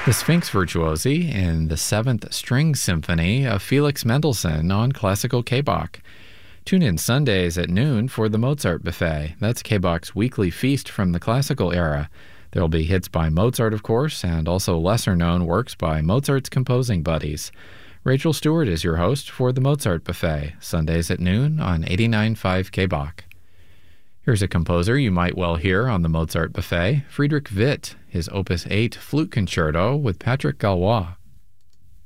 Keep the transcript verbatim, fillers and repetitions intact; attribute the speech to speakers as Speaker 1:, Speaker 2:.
Speaker 1: The Sphinx Virtuosi in the Seventh String Symphony of Felix Mendelssohn on Classical K B O C. Tune in Sundays at noon for the Mozart Buffet. That's K B O C's weekly feast from the classical era. There will be hits by Mozart, of course, and also lesser-known works by Mozart's composing buddies. Rachel Stewart is your host for the Mozart Buffet, Sundays at noon on eighty-nine point five K B O C. Here's a composer you might well hear on the Mozart Buffet, Friedrich Witt, his Opus eight Flute Concerto with Patrick Galois.